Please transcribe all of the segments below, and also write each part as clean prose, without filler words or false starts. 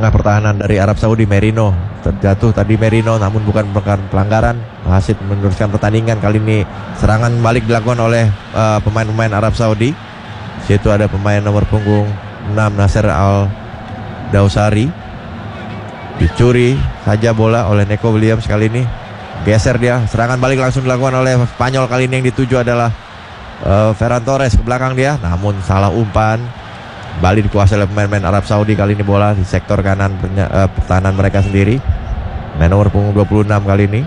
tengah pertahanan dari Arab Saudi, Merino. Terjatuh tadi Merino, namun bukan merupakan pelanggaran. Wasit meneruskan pertandingan. Kali ini serangan balik dilakukan oleh pemain-pemain Arab Saudi. Situ ada pemain nomor punggung 6 Nasser Al-Dawsari. Dicuri saja bola oleh Neco Williams kali ini. Geser dia, serangan balik langsung dilakukan oleh Spanyol. Kali ini yang dituju adalah Ferran Torres ke belakang dia, namun salah umpan. Balik dikuasai oleh pemain-pemain Arab Saudi. Kali ini bola di sektor kanan pertahanan mereka sendiri. Main nomor punggung 26 kali ini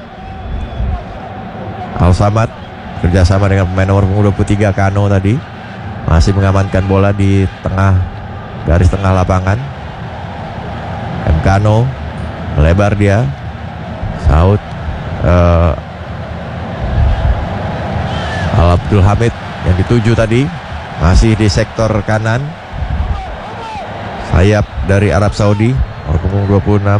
Al-Samad kerjasama dengan pemain nomor punggung 23 Kano tadi. Masih mengamankan bola di tengah garis tengah lapangan. Kano melebar dia. Saud Al Abdul Hamid yang dituju tadi masih di sektor kanan. Sayap dari Arab Saudi nomor punggung 26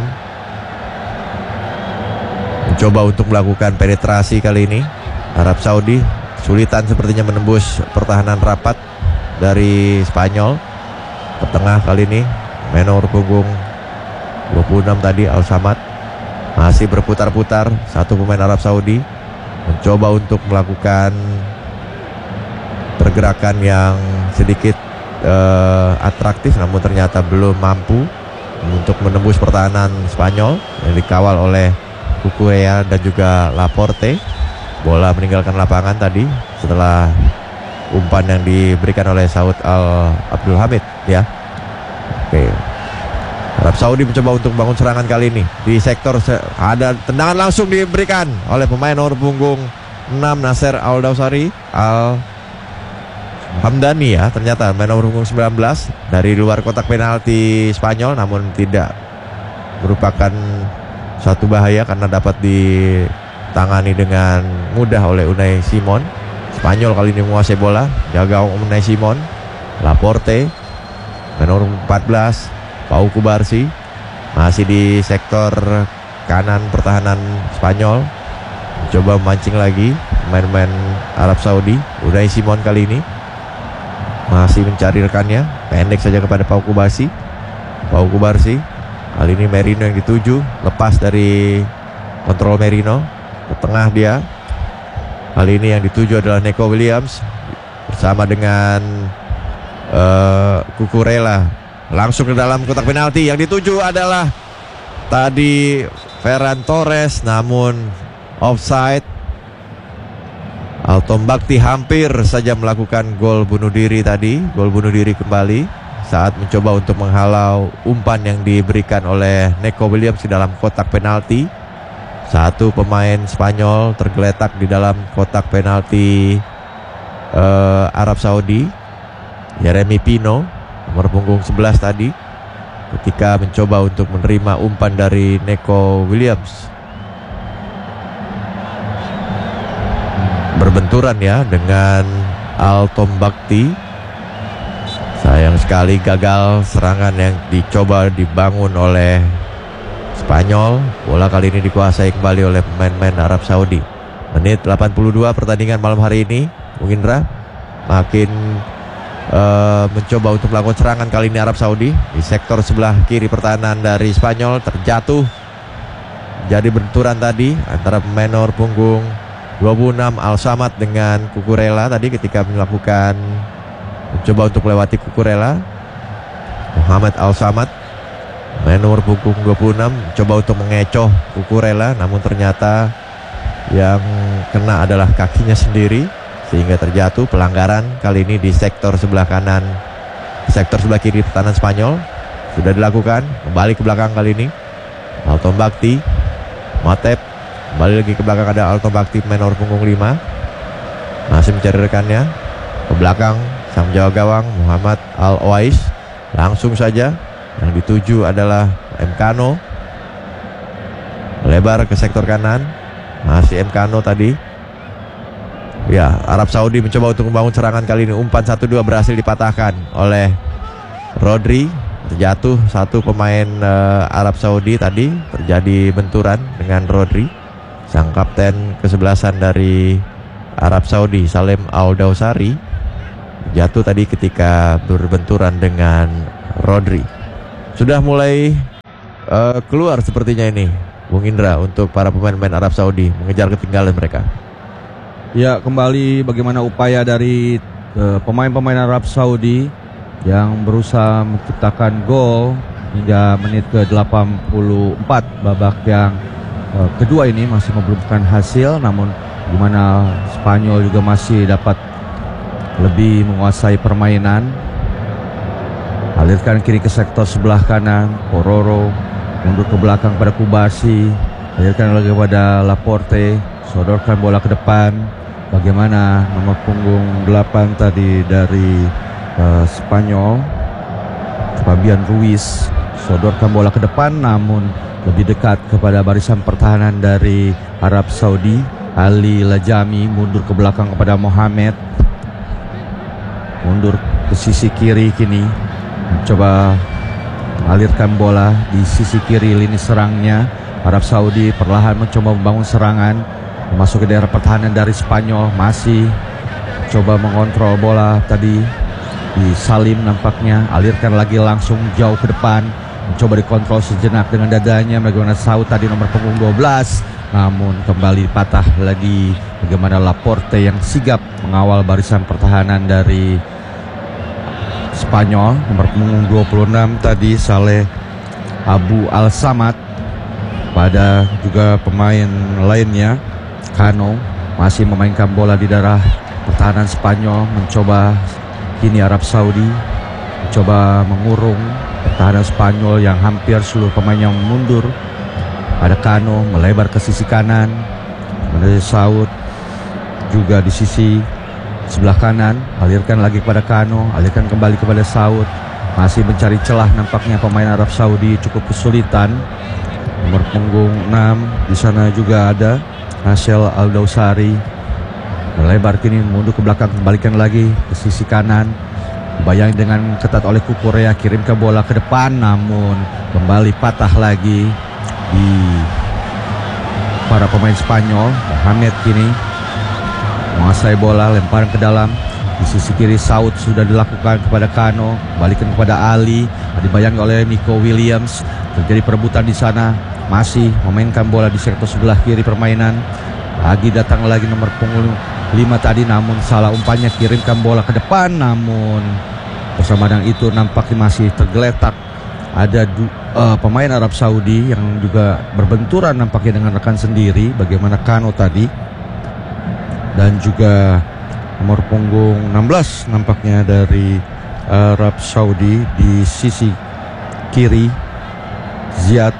mencoba untuk melakukan penetrasi kali ini. Arab Saudi kesulitan sepertinya menembus pertahanan rapat dari Spanyol. Ke tengah kali ini main nomor punggung 26 tadi Al-Samad masih berputar-putar. Satu pemain Arab Saudi mencoba untuk melakukan pergerakan yang sedikit atraktif, namun ternyata belum mampu untuk menembus pertahanan Spanyol yang dikawal oleh Cucurella dan juga Laporte. Bola meninggalkan lapangan tadi setelah umpan yang diberikan oleh Saud Al Abdul Hamid ya. Oke. Arab Saudi mencoba untuk membangun serangan kali ini. Di sektor ada tendangan langsung diberikan oleh pemain nomor punggung 6 Nasser Al-Dawsari Hamdani ya. Ternyata main nomor punggung 19 dari luar kotak penalti Spanyol, namun tidak merupakan suatu bahaya karena dapat ditangani dengan mudah oleh Unai Simon. Spanyol kali ini menguasai bola. Jaga Unai Simon. Laporte main nomor 14 Pau Kubarsi masih di sektor kanan pertahanan Spanyol. Coba memancing lagi pemain-pemain Arab Saudi. Unai Simon kali ini masih mencari rekannya. Pendek saja kepada Pau Kubarsi. Pau Kubarsi. Kali ini Merino yang dituju. Lepas dari kontrol Merino. Ke tengah dia. Kali ini yang dituju adalah Neco Williams bersama dengan Cucurella. Langsung ke dalam kotak penalti. Yang dituju adalah tadi Ferran Torres, namun offside. Altom Bakti hampir saja melakukan gol bunuh diri tadi. Gol bunuh diri kembali saat mencoba untuk menghalau umpan yang diberikan oleh Neco Williams di dalam kotak penalti. Satu pemain Spanyol tergeletak di dalam kotak penalti Arab Saudi, Jeremy Pino nomor punggung 11 tadi, ketika mencoba untuk menerima umpan dari Neco Williams. Berbenturan ya dengan Altom Bakti. Sayang sekali gagal serangan yang dicoba dibangun oleh Spanyol. Bola kali ini dikuasai kembali oleh pemain-pemain Arab Saudi. Menit 82 pertandingan malam hari ini. Bung Indra makin mencoba untuk melakukan serangan kali ini Arab Saudi. Di sektor sebelah kiri pertahanan dari Spanyol terjatuh. Jadi benturan tadi antara pemain nomor punggung 26 Al-Samad dengan Cucurella tadi ketika mencoba untuk melewati Cucurella. Muhammad Al-Samad main nomor punggung 26 coba untuk mengecoh Cucurella, namun ternyata yang kena adalah kakinya sendiri sehingga terjatuh. Pelanggaran kali ini di sektor sebelah kanan, sektor sebelah kiri pertahanan Spanyol sudah dilakukan. Kembali ke belakang kali ini Altom Bakti. Matep kembali lagi ke belakang, ada Altom Bakti main nomor punggung 5 masih mencari rekannya. Ke belakang sang jaga gawang Muhammad Al-Owais. Langsung saja yang dituju adalah Mkano. Lebar ke sektor kanan. Masih Mkano tadi. Ya, Arab Saudi mencoba untuk membangun serangan kali ini. Umpan 1-2 berhasil dipatahkan oleh Rodri. Terjatuh satu pemain Arab Saudi tadi. Terjadi benturan dengan Rodri, sang kapten kesebelasan dari Arab Saudi, Salem Al-Dawsari. Jatuh tadi ketika berbenturan dengan Rodri. Sudah mulai keluar sepertinya ini, Bung Indra, untuk para pemain-pemain Arab Saudi mengejar ketinggalan mereka. Ya, kembali bagaimana upaya dari pemain-pemain Arab Saudi yang berusaha menciptakan gol hingga menit ke-84 babak yang kedua ini masih membelumkan hasil, namun di mana Spanyol juga masih dapat lebih menguasai permainan. Alirkan kiri ke sektor sebelah kanan, Pororo mundur ke belakang pada Kubasi, alirkan lagi kepada Laporte, sodorkan bola ke depan. Bagaimana nomor punggung 8 tadi dari Spanyol, Fabian Ruiz, sodorkan bola ke depan namun lebih dekat kepada barisan pertahanan dari Arab Saudi. Ali Lajami mundur ke belakang kepada Mohamed, mundur ke sisi kiri kini, mencoba mengalirkan bola di sisi kiri lini serangnya. Arab Saudi perlahan mencoba membangun serangan masuk ke daerah pertahanan dari Spanyol, masih coba mengontrol bola tadi di Salim nampaknya, alirkan lagi langsung jauh ke depan, mencoba dikontrol sejenak dengan dadanya bagaimana Saud tadi nomor punggung 12, namun kembali patah lagi bagaimana Laporte yang sigap mengawal barisan pertahanan dari Spanyol. Nomor punggung 26 tadi Saleh Abu Al-Samad, pada juga pemain lainnya Kano masih memainkan bola di daerah pertahanan Spanyol. Mencoba kini Arab Saudi mencoba mengurung pertahanan Spanyol yang hampir seluruh pemainnya mundur. Ada Kano melebar ke sisi kanan, kemudian Saud juga di sisi sebelah kanan, alirkan lagi kepada Kano, alirkan kembali kepada Saud, masih mencari celah nampaknya pemain Arab Saudi cukup kesulitan. Nomor punggung 6 di sana juga ada Nasel Al-Dawsari, melebar kini mundur ke belakang, kembalikan lagi ke sisi kanan, bayang dengan ketat oleh Kukurea, kirimkan bola ke depan namun kembali patah lagi di para pemain Spanyol. Mohamed kini menguasai bola, lemparan ke dalam di sisi kiri. Saud sudah dilakukan kepada Kano, balikan kepada Ali, dibayangi oleh Nico Williams. Terjadi perebutan di sana, masih memainkan bola di sektor sebelah kiri permainan. Lagi datang lagi nomor punggung 5 tadi, namun salah umpannya, kirimkan bola ke depan namun bersama dengan itu nampaknya masih tergeletak. Ada pemain Arab Saudi yang juga berbenturan nampaknya dengan rekan sendiri, bagaimana Kano tadi, dan juga nomor punggung 16 nampaknya dari Arab Saudi di sisi kiri, Ziad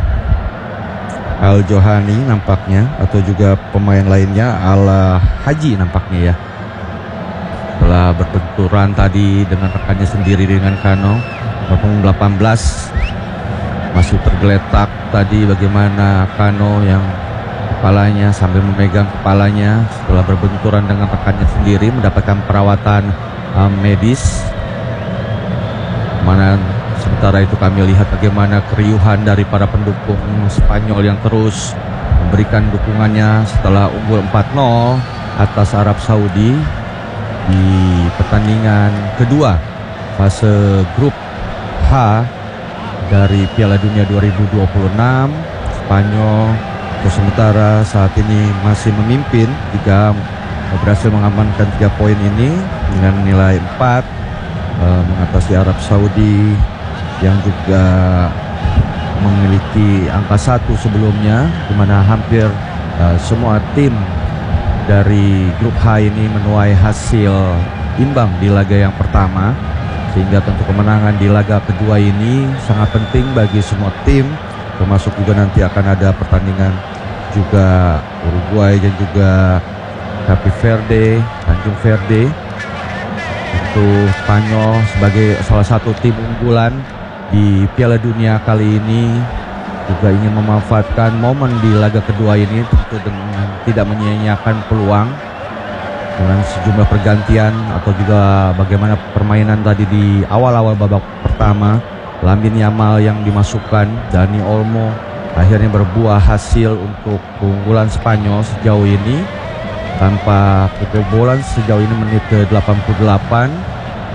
Al-Johani nampaknya, atau juga pemain lainnya Ala Haji nampaknya ya, setelah berbenturan tadi dengan rekannya sendiri dengan Kano. Nomor punggung 18 masih tergeletak tadi, bagaimana Kano yang kepalanya sambil memegang kepalanya setelah berbenturan dengan rekannya sendiri, mendapatkan perawatan medis. Mana sementara itu kami lihat bagaimana keriuhan dari para pendukung Spanyol yang terus memberikan dukungannya setelah unggul 4-0 atas Arab Saudi di pertandingan kedua fase grup H dari Piala Dunia 2026. Spanyol untuk sementara saat ini masih memimpin jika berhasil mengamankan 3 poin ini dengan nilai 4, mengatasi Arab Saudi yang juga memiliki angka 1 sebelumnya, di mana hampir semua tim dari grup H ini menuai hasil imbang di laga yang pertama, sehingga tentu kemenangan di laga kedua ini sangat penting bagi semua tim, termasuk juga nanti akan ada pertandingan juga Uruguay dan juga Cape Verde, Tanjung Verde. Untuk Spanyol sebagai salah satu tim unggulan di Piala Dunia kali ini juga ingin memanfaatkan momen di laga kedua ini, tentu dengan tidak menyia-nyiakan peluang dengan sejumlah pergantian atau juga bagaimana permainan tadi di awal-awal babak pertama. Lamine Yamal yang dimasukkan, Dani Olmo, akhirnya berbuah hasil untuk keunggulan Spanyol sejauh ini tanpa kebobolan sejauh ini menit ke-88.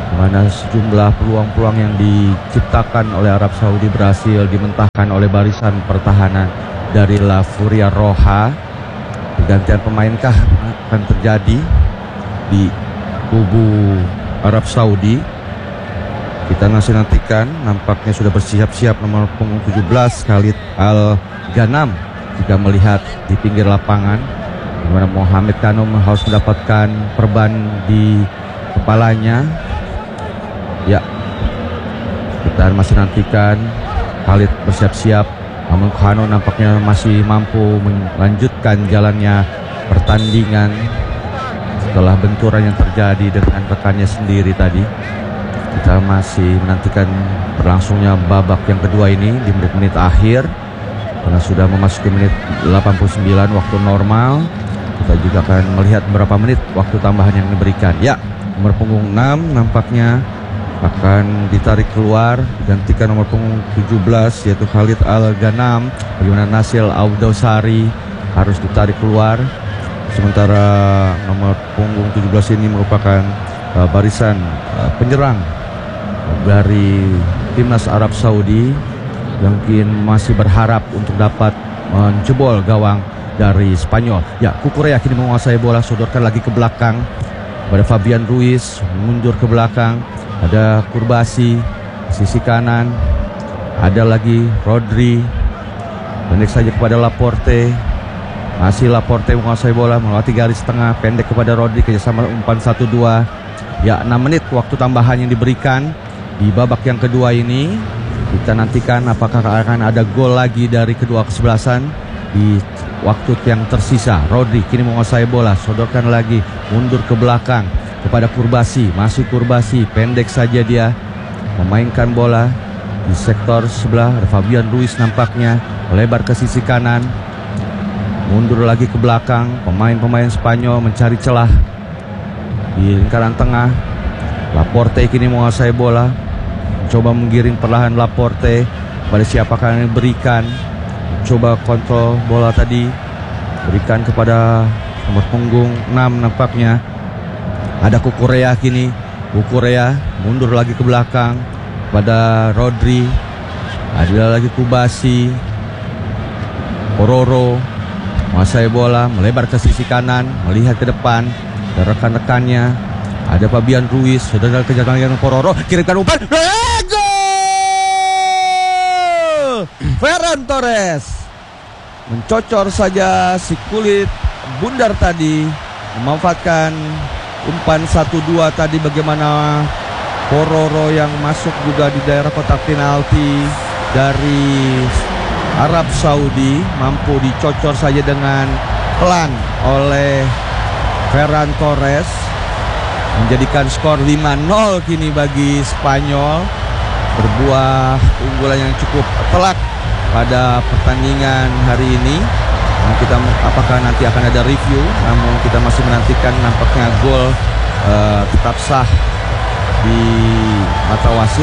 mana sejumlah peluang-peluang yang diciptakan oleh Arab Saudi berhasil dimentahkan oleh barisan pertahanan dari La Furia Roja. Pergantian pemainkah akan terjadi di kubu Arab Saudi? Kita masih nantikan. Nampaknya sudah bersiap-siap nomor punggung 17 Khalid Al-Ghanam jika melihat di pinggir lapangan, di mana Mohamed Kano harus mendapatkan perban di kepalanya. Ya, kita masih nantikan. Khalid bersiap-siap, namun Kano nampaknya masih mampu melanjutkan jalannya pertandingan setelah benturan yang terjadi dengan rekannya sendiri tadi. Kita masih menantikan berlangsungnya babak yang kedua ini di menit-menit akhir, karena sudah memasuki menit 89 waktu normal. Kita juga akan melihat berapa menit waktu tambahan yang diberikan. Ya, nomor punggung 6 nampaknya akan ditarik keluar, digantikan nomor punggung 17 yaitu Khalid Al-Ghanam. Bagaimana Nasil Audosari harus ditarik keluar. Sementara nomor punggung 17 ini merupakan barisan penyerang dari timnas Arab Saudi yang mungkin masih berharap untuk dapat menjebol gawang dari Spanyol. Ya, Cucurella kini menguasai bola, sodorkan lagi ke belakang pada Fabian Ruiz, mundur ke belakang. Ada Kurbasi sisi kanan, ada lagi Rodri, pendek saja kepada Laporte. Masih Laporte menguasai bola, melewati garis tengah, pendek kepada Rodri, kerjasama umpan 1-2. Ya, 6 menit waktu tambahan yang diberikan di babak yang kedua ini. Kita nantikan apakah akan ada gol lagi dari kedua kesebelasan di waktu yang tersisa. Rodri kini menguasai bola, sodorkan lagi, mundur ke belakang kepada Kurbasi. Masih Kurbasi, pendek saja dia memainkan bola di sektor sebelah. Ada Fabian Ruiz nampaknya melebar ke sisi kanan, mundur lagi ke belakang. Pemain-pemain Spanyol mencari celah di lingkaran tengah. Laporte kini menguasai bola, coba menggiring perlahan Laporte pada siapakah yang diberikan. Coba kontrol bola tadi, berikan kepada nomor punggung 6 nampaknya. Ada Cucurella kini. Cucurella mundur lagi ke belakang pada Rodri. Ada lagi Kubasi. Pororo menguasai bola, melebar ke sisi kanan, melihat ke depan dan rekan-rekannya. Ada Fabian Ruiz, sudah dalam kejagaan yang Pororo, kirimkan umpan. Gol! Ferran Torres mencocor saja si kulit bundar tadi, memanfaatkan umpan 1-2 tadi. Bagaimana Pororo yang masuk juga di daerah kotak penalti dari Arab Saudi mampu dicocor saja dengan pelan oleh Ferran Torres, menjadikan skor 5-0 kini bagi Spanyol, berbuah unggulan yang cukup telak pada pertandingan hari ini. Kita apakah nanti akan ada review, namun kita masih menantikan. Nampaknya gol tetap sah di mata wasit.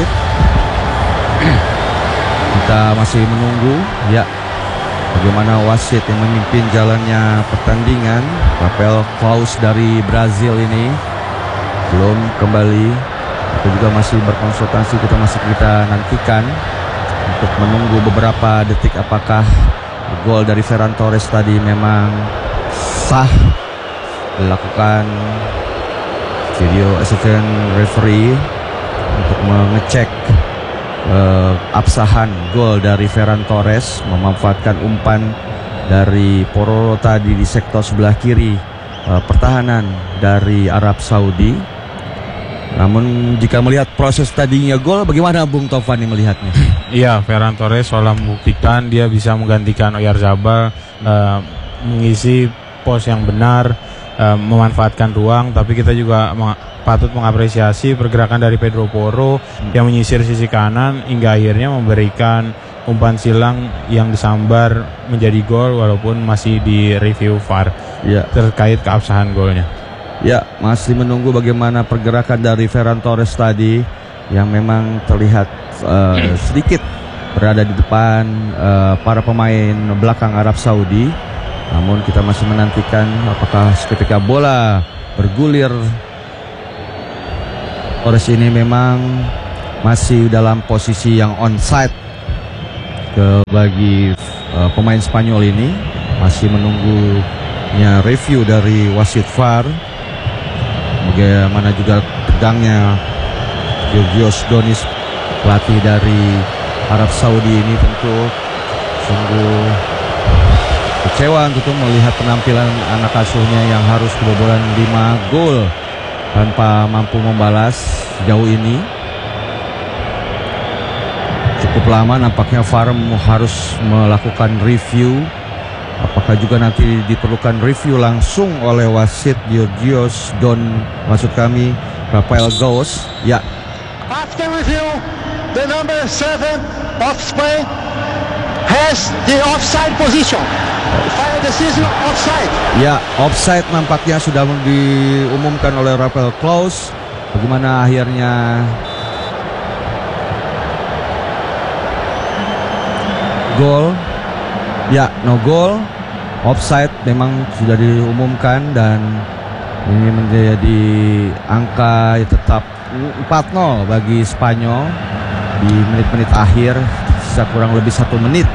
Kita masih menunggu ya bagaimana wasit yang memimpin jalannya pertandingan. Rafael Claus dari Brazil ini belum kembali. Kita juga masih berkonsultasi, kita nantikan untuk menunggu beberapa detik apakah gol dari Ferran Torres tadi memang sah. Dilakukan video assistant referee untuk mengecek absahan gol dari Ferran Torres, memanfaatkan umpan dari Pororo tadi di sektor sebelah kiri pertahanan dari Arab Saudi. Namun jika melihat proses tadinya gol, bagaimana Bung Taufan yang melihatnya? Iya, Ferran Torres seolah membuktikan dia bisa menggantikan Oyarzabal, mengisi pos yang benar, memanfaatkan ruang. Tapi kita juga patut mengapresiasi pergerakan dari Pedro Porro yang menyisir sisi kanan hingga akhirnya memberikan umpan silang yang disambar menjadi gol walaupun masih di review VAR terkait keabsahan golnya. Ya, masih menunggu bagaimana pergerakan dari Ferran Torres tadi yang memang terlihat sedikit berada di depan para pemain belakang Arab Saudi. Namun kita masih menantikan apakah ketika bola bergulir Torres ini memang masih dalam posisi yang onside bagi pemain Spanyol ini, masih menunggunya review dari wasit VAR. Bagaimana juga tegangnya Georgios Donis, pelatih dari Arab Saudi ini tentu sungguh kecewa untuk melihat penampilan anak asuhnya yang harus kebobolan 5 gol tanpa mampu membalas sejauh ini. Cukup lama nampaknya VAR harus melakukan review. Apakah juga nanti diperlukan review langsung oleh wasit Georgios maksud kami Rafael Gauss. Ya. After review, the number 7 of Spain has the offside position. Final decision offside. Ya, offside nampaknya sudah diumumkan oleh Rafael Klaus. Bagaimana akhirnya gol? Ya, no goal. Offside memang sudah diumumkan dan ini menjadi angka tetap 4-0 bagi Spanyol di menit-menit akhir. Sisa kurang lebih 1 menit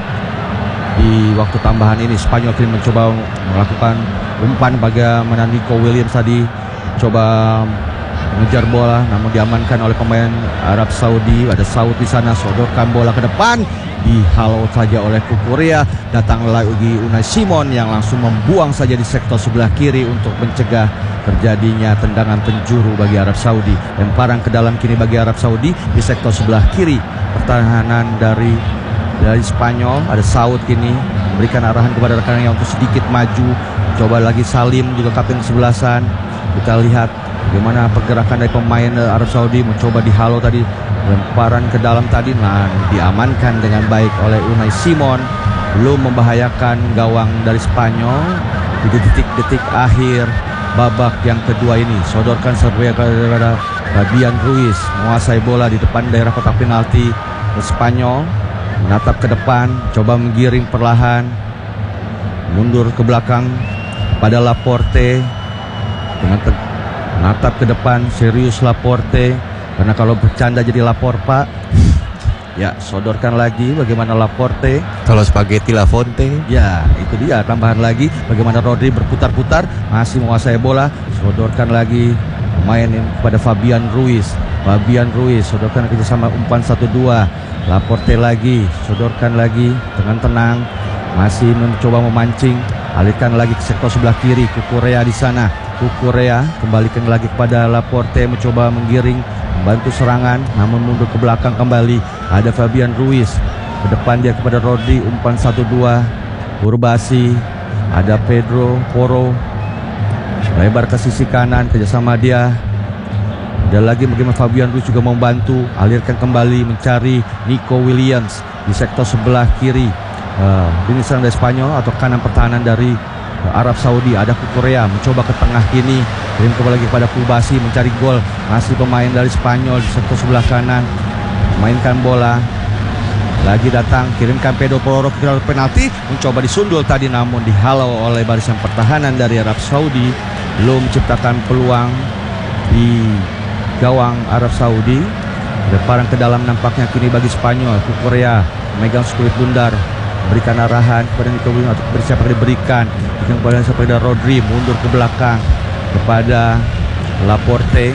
di waktu tambahan ini. Spanyol kini mencoba melakukan umpan bagaimana Nico Williams tadi coba mengejar bola, namun diamankan oleh pemain Arab Saudi. Ada Saud di sana, sodorkan bola ke depan, dihalau saja oleh Kukurea. Datang lagi Unai Simon yang langsung membuang saja di sektor sebelah kiri untuk mencegah terjadinya tendangan penjuru bagi Arab Saudi. Lemparan ke dalam kini bagi Arab Saudi di sektor sebelah kiri. Pertahanan dari Spanyol, ada Saud kini memberikan arahan kepada rekannya untuk sedikit maju. Coba lagi Salim, juga kapten kesebelasan. Kita lihat bagaimana pergerakan dari pemain Arab Saudi, mencoba dihalau tadi, lemparan ke dalam tadi, nah diamankan dengan baik oleh Unai Simon, belum membahayakan gawang dari Spanyol di detik-detik akhir babak yang kedua ini. Sodorkan kepada Fabian Ruiz, menguasai bola di depan daerah kotak penalti. Spanyol menatap ke depan, coba menggiring perlahan, mundur ke belakang pada Laporte dengan menatap ke depan, serius Laporte, karena kalau bercanda jadi lapor pak. Ya, sodorkan lagi bagaimana Laporte. Kalau spaghetti La Fonte. Ya, itu dia tambahan lagi bagaimana Rodri berputar-putar, masih menguasai bola. Sodorkan lagi pemain kepada Fabian Ruiz. Sodorkan kerjasama umpan 1-2. Laporte lagi, sodorkan lagi dengan tenang, masih mencoba memancing, alihkan lagi ke sektor sebelah kiri. Kukurea di sana. Kukurea kembalikan lagi kepada Laporte, mencoba menggiring, membantu serangan, namun mundur ke belakang kembali. Ada Fabian Ruiz, ke depan dia kepada Rodri, umpan 1-2. Urbasi, ada Pedro Porro, lebar ke sisi kanan, kerjasama dia. Ada lagi bagaimana Fabian Ruiz juga membantu, alirkan kembali, mencari Nico Williams di sektor sebelah kiri. Ini serang dari Spanyol atau kanan pertahanan dari Arab Saudi. Ada Kukurea mencoba ke tengah kini, kirim kembali kepada Kubasi, mencari gol. Masih pemain dari Spanyol di sektor sebelah kanan, mainkan bola. Lagi datang, kirimkan Pedro Porro ke penalti, mencoba disundul tadi, namun dihalau oleh barisan pertahanan dari Arab Saudi. Belum menciptakan peluang di gawang Arab Saudi. Lemparan ke dalam nampaknya kini bagi Spanyol. Kukurea memegang skuit bundar, berikan arahan kepada Nico Williams untuk siapa diberikan. Kemudian kepada Rodri, mundur ke belakang kepada Laporte.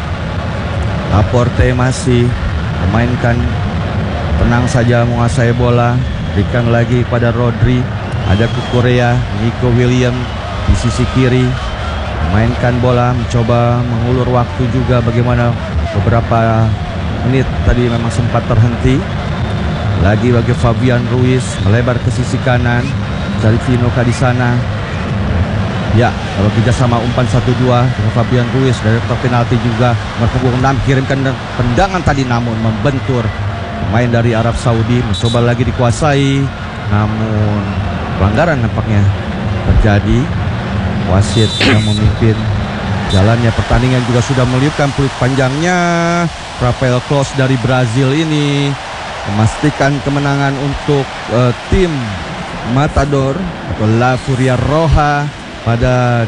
Laporte masih memainkan tenang saja, menguasai bola, berikan lagi pada Rodri. Ada Kukurea, Nico Williams di sisi kiri, mainkan bola, mencoba mengulur waktu juga. Bagaimana beberapa menit tadi memang sempat terhenti. Lagi bagi Fabian Ruiz, melebar ke sisi kanan, cari Vinoka di sana. Ya, kalau kerjasama umpan 1-2 dengan Fabian Ruiz dari kotak penalti juga. Berpunggung 6, kirimkan tendangan tadi, namun membentur pemain dari Arab Saudi. Mencoba lagi dikuasai, namun pelanggaran nampaknya terjadi. Wasit yang memimpin jalannya pertandingan juga sudah meliupkan peluit panjangnya. Rafael Klaus dari Brazil ini memastikan kemenangan untuk tim Matador atau La Furia Roja pada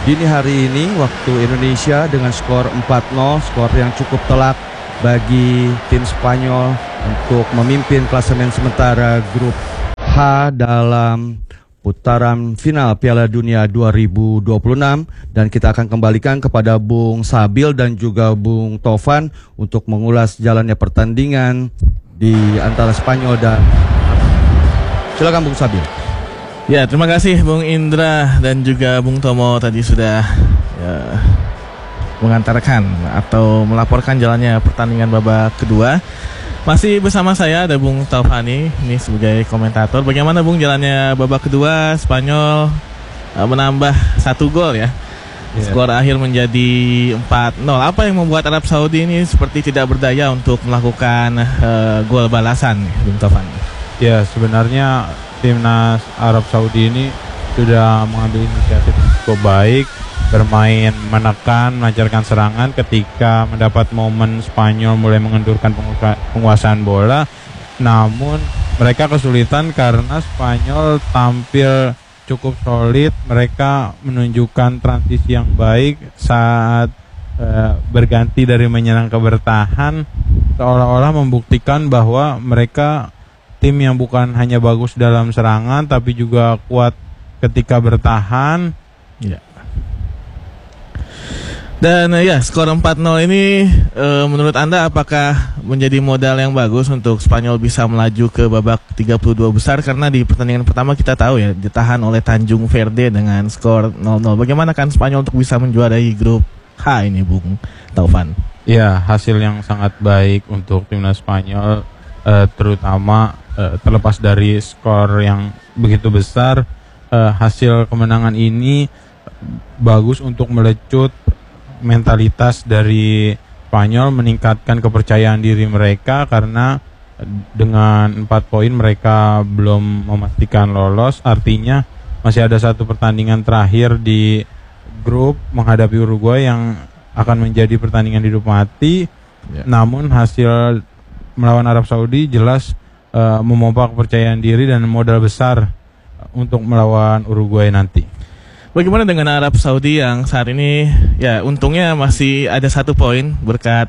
dini hari ini waktu Indonesia dengan skor 4-0, skor yang cukup telak bagi tim Spanyol untuk memimpin klasemen sementara grup H dalam putaran final Piala Dunia 2026. Dan kita akan kembalikan kepada Bung Sabil dan juga Bung Tovan untuk mengulas jalannya pertandingan di antara Spanyol dan... Silakan Bung Sabil. Ya, terima kasih Bung Indra dan juga Bung Tomo tadi sudah mengantarkan atau melaporkan jalannya pertandingan babak kedua. Masih bersama saya ada Bung Taufani ini sebagai komentator. Bagaimana Bung jalannya babak kedua? Spanyol menambah 1 gol ya. Skor akhir menjadi 4-0. Apa yang membuat Arab Saudi ini seperti tidak berdaya untuk melakukan gol balasan, Bung Taufani? Ya, sebenarnya timnas Arab Saudi ini sudah mengambil inisiatif cukup baik, bermain menekan, melancarkan serangan ketika mendapat momen Spanyol mulai mengendurkan penguasaan bola. Namun mereka kesulitan karena Spanyol tampil cukup solid. Mereka menunjukkan transisi yang baik saat berganti dari menyerang ke bertahan, seolah-olah membuktikan bahwa mereka tim yang bukan hanya bagus dalam serangan tapi juga kuat ketika bertahan. Ya. Dan ya, skor 4-0 ini menurut Anda apakah menjadi modal yang bagus untuk Spanyol bisa melaju ke babak 32 besar? Karena di pertandingan pertama kita tahu ya, ditahan oleh Tanjung Verde dengan skor 0-0. Bagaimana kan Spanyol untuk bisa menjuarai grup H ini, Bung Taufan? Ya, hasil yang sangat baik untuk timnas Spanyol, terutama terlepas dari skor yang begitu besar. Hasil kemenangan ini bagus untuk melecut mentalitas dari Spanyol, meningkatkan kepercayaan diri mereka karena dengan 4 poin mereka belum memastikan lolos. Artinya masih ada 1 pertandingan terakhir di grup menghadapi Uruguay yang akan menjadi pertandingan hidup mati. Namun hasil melawan Arab Saudi jelas memompa kepercayaan diri dan modal besar untuk melawan Uruguay nanti. Bagaimana dengan Arab Saudi yang saat ini ya untungnya masih ada 1 poin berkat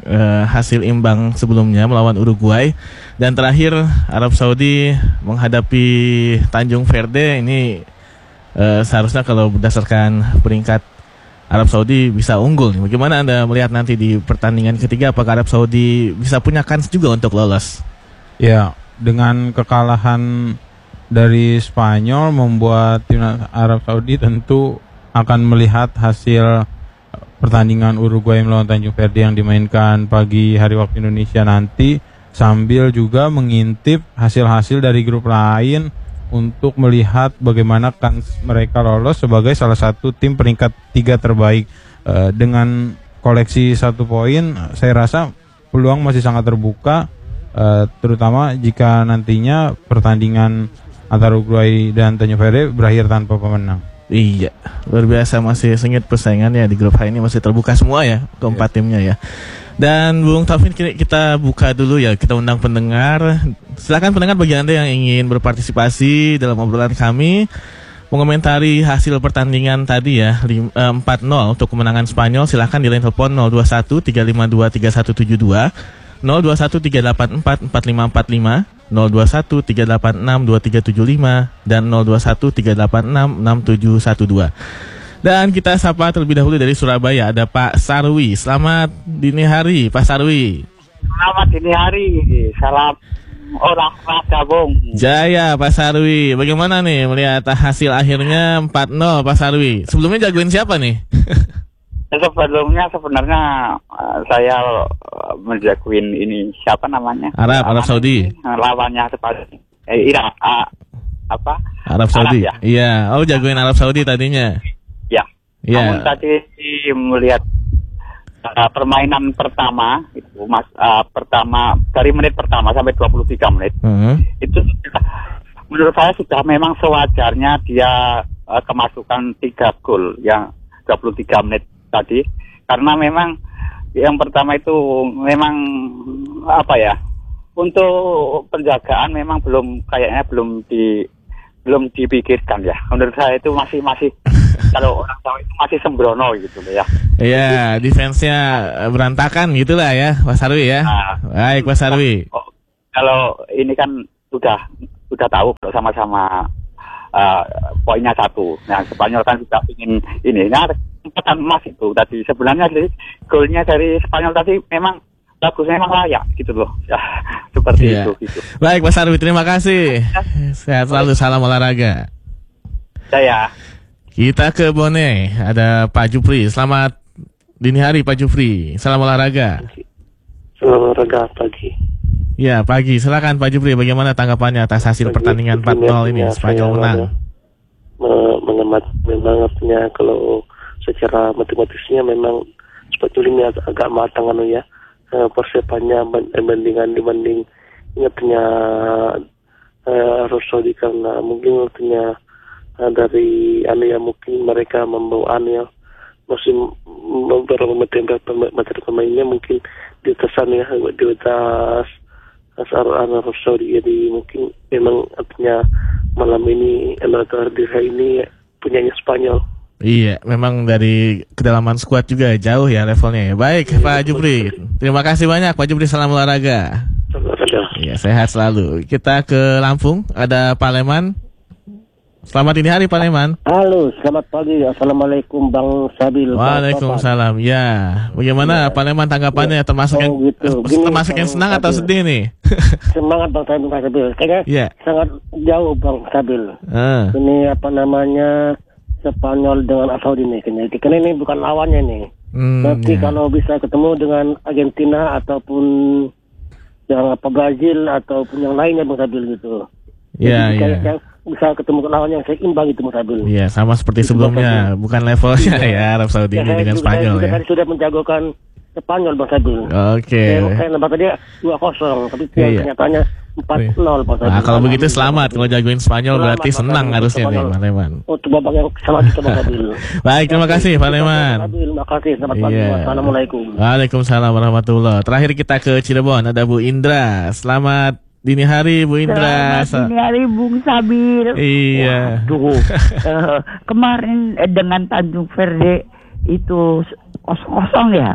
hasil imbang sebelumnya melawan Uruguay. Dan terakhir Arab Saudi menghadapi Tanjung Verde ini seharusnya kalau berdasarkan peringkat Arab Saudi bisa unggul. Bagaimana Anda melihat nanti di pertandingan ketiga, apakah Arab Saudi bisa punya kans juga untuk lolos? Ya, dengan kekalahan dari Spanyol membuat timnas Arab Saudi tentu akan melihat hasil pertandingan Uruguay melawan Tanjung Verde yang dimainkan pagi hari waktu Indonesia nanti, sambil juga mengintip hasil-hasil dari grup lain untuk melihat bagaimana kans mereka lolos sebagai salah satu tim peringkat 3 terbaik. Dengan koleksi 1 poin, saya rasa peluang masih sangat terbuka, terutama jika nantinya pertandingan antara Uruguay dan Tanjung Verde berakhir tanpa pemenang. Iya, luar biasa, masih sengit persaingannya di grup H ini, masih terbuka semua ya, keempat timnya ya. Dan Bung Taufin, kita buka dulu ya, kita undang pendengar. Silakan pendengar bagi Anda yang ingin berpartisipasi dalam obrolan kami, mengomentari hasil pertandingan tadi ya, 4-0 untuk kemenangan Spanyol. Silakan di line telepon 021 352 3172, 021 384 4545, 021 386 2375 dan 021 386 6712. Dan kita sapa terlebih dahulu dari Surabaya, ada Pak Sarwi. Selamat dini hari Pak Sarwi. Selamat dini hari. Salam orang Raja Bung. Jaya Pak Sarwi. Bagaimana nih melihat hasil akhirnya 4-0 Pak Sarwi? Sebelumnya jagoin siapa nih? Sebelumnya sebenarnya saya menjagoin ini, siapa namanya? Arab Saudi. Lawannya seperti Irak, Arab Saudi. Arab, ya? Iya, jagoin Arab Saudi tadinya. Ya. Iya. Namun tadi melihat permainan pertama itu pertama dari menit pertama sampai 23 menit. Itu menurut saya sudah memang sewajarnya dia kemasukan 3 gol yang 23 menit tadi, karena memang yang pertama itu memang untuk penjagaan memang belum dipikirkan ya. Menurut saya itu masih kalau orang Jawa itu masih sembrono gitu loh ya. Iya, defense-nya berantakan gitulah ya, Mas Arwi ya. Baik, Mas Arwi. Kalau ini kan udah tahu kalau sama-sama poinnya 1. Nah, Spanyol kan juga ingin ini. Nah, kesempatan emas itu tadi sebenarnya sih golnya dari Spanyol tadi memang bagusnya, memang layak gitu loh. Ya, seperti itu gitu. Baik, Mas Arwi, terima kasih. Sehat selalu, salam olahraga. Saya. Kita ke Bone, ada Pak Jupri. Selamat dini hari Pak Jupri. Salam olahraga. Salam olahraga pagi. Ya, pagi. Silakan Pak Jupri, bagaimana tanggapannya atas hasil pertandingan 4-0 ini Spanyol menang? Mengamati memang artinya kalau secara matematisnya memang Spanyol ini agak matang ya. Persiapannya dibanding ingatnya Rosodi, karena mungkin artinya dari mungkin mereka membawa masih beberapa materi pemainnya mungkin di atas di atas Rosodi, jadi mungkin memang artinya malam ini atau hari ini punyanya Spanyol. Iya, memang dari kedalaman skuad juga jauh ya levelnya ya. Baik, Pak Jupri. Terima kasih banyak Pak Jupri, salam olahraga. Iya, sehat selalu. Kita ke Lampung, ada Pak Leman. Selamat dini hari Pak Leman. Halo, selamat pagi. Assalamualaikum Bang Sabil. Waalaikumsalam. Ya, bagaimana Pak Leman tanggapannya? Termasuk termasuk yang senang atau sedih nih? Semangat Bang Sabil. Kayaknya sangat jauh Bang Sabil. Ini Spanyol dengan Arab Saudi nih, karena ini bukan lawannya nih. Nanti kalau bisa ketemu dengan Argentina ataupun yang Brazil ataupun yang lainnya Bang Sabil gitu. Iya. Bisa ketemu lawan yang seimbang itu Bang Sabil. Iya, sama seperti sebelumnya, bukan levelnya ya Arab Saudi ini dengan Spanyol ya. Saya sudah menjagokan Spanyol Bang Sabil. Oke. Saya nembak tadi 2-0, tapi kenyataannya 4-0 Bang Sabil. Nah, kalau begitu selamat, kalau jagoin Spanyol berarti senang harusnya nih Pak Leman. Untuk babak yang sama kita Bang Sabil. Baik, terima kasih Pak Leman. Terima kasih, selamat pagi. Assalamualaikum. Waalaikumsalam warahmatullahi. Terakhir kita ke Cirebon, ada Bu Indra. Selamat dini hari Bu Indra. Selamat dini hari Bung Sabil. Iya. Waduh. Kemarin dengan Tanjung Verde itu 0-0 ya.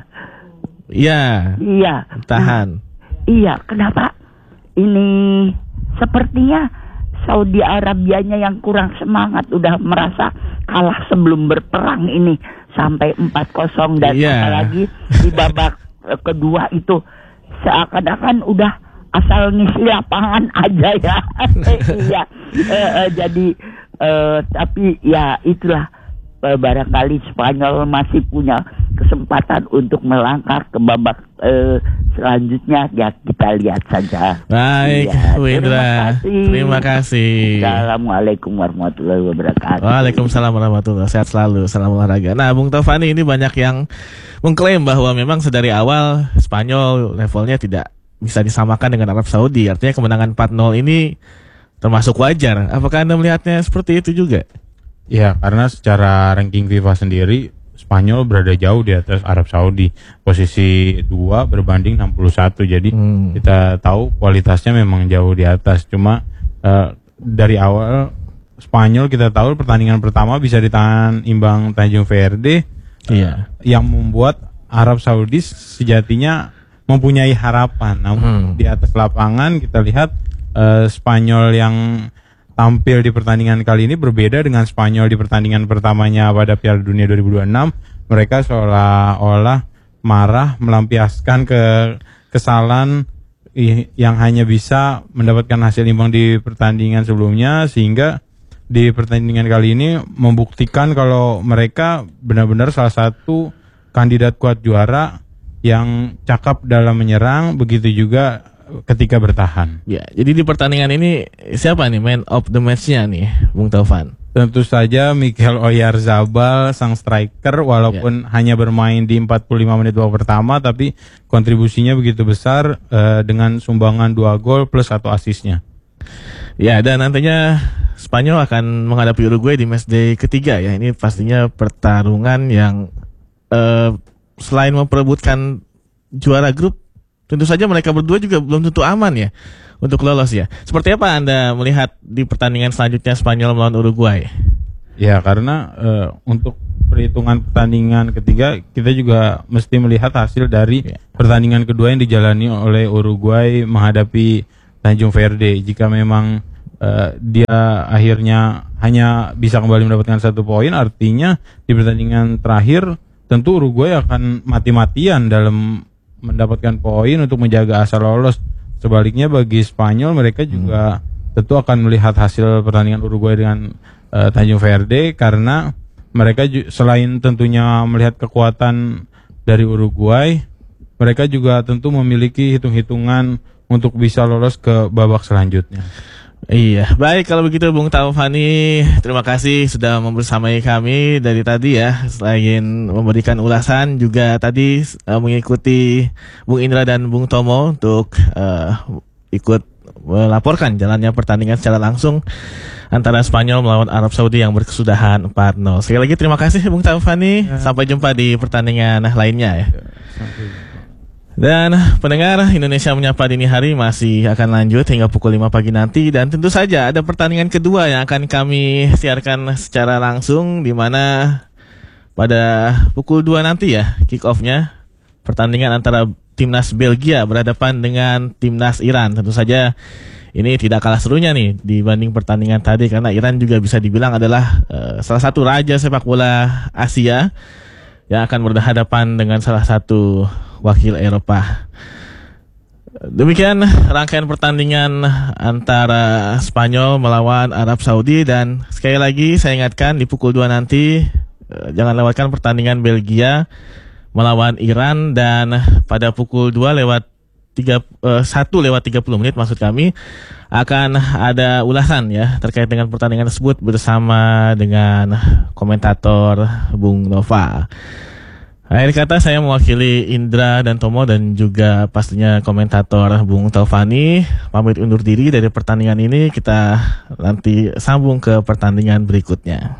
Iya. Tahan. Iya, kenapa? Ini sepertinya Saudi Arabianya yang kurang semangat, udah merasa kalah sebelum berperang ini sampai 4-0 dan apalagi di babak kedua itu seakan-akan udah asal ngisi lapangan aja ya. Iya. Jadi tapi ya itulah, barangkali Spanyol masih punya kesempatan untuk melangkah ke babak selanjutnya, ya kita lihat saja. Baik, Bu Indra. Terima kasih. Assalamualaikum warahmatullahi wabarakatuh. Waalaikumsalam warahmatullahi wabarakatuh. Sehat selalu, salam olahraga. Nah, Bung Taufani, ini banyak yang mengklaim bahwa memang sedari awal Spanyol levelnya tidak bisa disamakan dengan Arab Saudi. Artinya kemenangan 4-0 ini termasuk wajar. Apakah Anda melihatnya seperti itu juga? Ya, karena secara ranking FIFA sendiri Spanyol berada jauh di atas Arab Saudi, posisi 2 berbanding 61. Jadi kita tahu kualitasnya memang jauh di atas. Cuma dari awal Spanyol kita tahu pertandingan pertama bisa ditahan imbang Tanjung Verde, yang membuat Arab Saudi sejatinya mempunyai harapan. Namun di atas lapangan kita lihat Spanyol yang tampil di pertandingan kali ini berbeda dengan Spanyol di pertandingan pertamanya pada Piala Dunia 2026. Mereka seolah-olah marah, melampiaskan kesalahan yang hanya bisa mendapatkan hasil imbang di pertandingan sebelumnya, sehingga di pertandingan kali ini membuktikan kalau mereka benar-benar salah satu kandidat kuat juara yang cakap dalam menyerang, begitu juga ketika bertahan. Ya, jadi di pertandingan ini siapa nih man of the match-nya nih, Bung Taufan? Tentu saja Mikel Oyarzabal, sang striker, walaupun hanya bermain di 45 menit babak pertama, tapi kontribusinya begitu besar dengan sumbangan 2 gol plus 1 asisnya. Ya, dan nantinya Spanyol akan menghadapi Uruguay di matchday ketiga ya. Ini pastinya pertarungan yang selain memperebutkan juara grup, tentu saja mereka berdua juga belum tentu aman ya untuk lolos ya. Seperti apa Anda melihat di pertandingan selanjutnya Spanyol melawan Uruguay? Ya, karena untuk perhitungan pertandingan ketiga kita juga mesti melihat hasil dari pertandingan kedua yang dijalani oleh Uruguay menghadapi Tanjung Verde. Jika memang dia akhirnya hanya bisa kembali mendapatkan 1 poin, artinya di pertandingan terakhir tentu Uruguay akan mati-matian dalam mendapatkan poin untuk menjaga asa lolos. Sebaliknya bagi Spanyol, mereka juga tentu akan melihat hasil pertandingan Uruguay dengan Tanjung Verde, karena mereka selain tentunya melihat kekuatan dari Uruguay, mereka juga tentu memiliki hitung-hitungan untuk bisa lolos ke babak selanjutnya. Iya, baik kalau begitu Bung Taufani, terima kasih sudah membersamai kami dari tadi ya. Selain memberikan ulasan, juga tadi mengikuti Bung Indra dan Bung Tomo untuk ikut melaporkan jalannya pertandingan secara langsung antara Spanyol melawan Arab Saudi yang berkesudahan 4-0. Sekali lagi terima kasih Bung Taufani, sampai jumpa di pertandingan lainnya ya. Dan pendengar, Indonesia Menyapa Dini Hari masih akan lanjut hingga pukul 5 pagi nanti. Dan tentu saja ada pertandingan kedua yang akan kami siarkan secara langsung, di mana pada pukul 2 nanti ya kick off-nya, pertandingan antara timnas Belgia berhadapan dengan timnas Iran. Tentu saja ini tidak kalah serunya nih dibanding pertandingan tadi, karena Iran juga bisa dibilang adalah salah satu raja sepak bola Asia yang akan berhadapan dengan salah satu wakil Eropa. Demikian rangkaian pertandingan antara Spanyol melawan Arab Saudi, dan sekali lagi saya ingatkan di pukul 2 nanti jangan lewatkan pertandingan Belgia melawan Iran, dan pada pukul 1 lewat 30 menit maksud kami akan ada ulasan ya terkait dengan pertandingan tersebut bersama dengan komentator Bung Nova. Akhir kata saya mewakili Indra dan Tomo dan juga pastinya komentator Bung Taufani pamit undur diri dari pertandingan ini. Kita nanti sambung ke pertandingan berikutnya.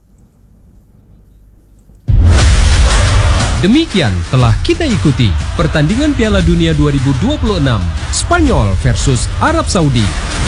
Demikian telah kita ikuti pertandingan Piala Dunia 2026 Spanyol versus Arab Saudi.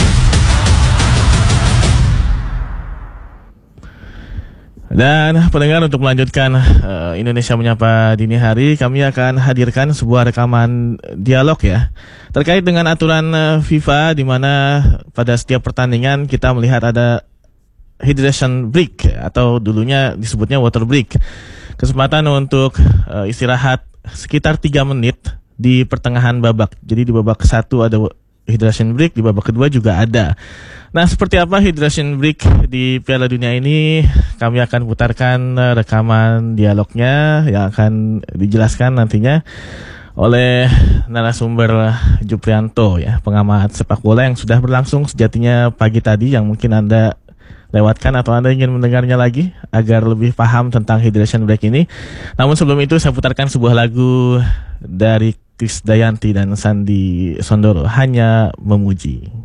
Dan pendengar, untuk melanjutkan Indonesia Menyapa Dini Hari, kami akan hadirkan sebuah rekaman dialog ya terkait dengan aturan FIFA, di mana pada setiap pertandingan kita melihat ada hydration break atau dulunya disebutnya water break. Kesempatan untuk istirahat sekitar 3 menit di pertengahan babak. Jadi di babak 1 ada hydration break, di babak kedua juga ada. Nah, seperti apa hydration break di Piala Dunia ini? Kami akan putarkan rekaman dialognya yang akan dijelaskan nantinya oleh narasumber Juprianto ya, pengamat sepak bola yang sudah berlangsung sejatinya pagi tadi, yang mungkin Anda lewatkan atau Anda ingin mendengarnya lagi agar lebih paham tentang hydration break ini. Namun sebelum itu saya putarkan sebuah lagu dari Krisdayanti dan Sandi Sondoro, Hanya Memuji.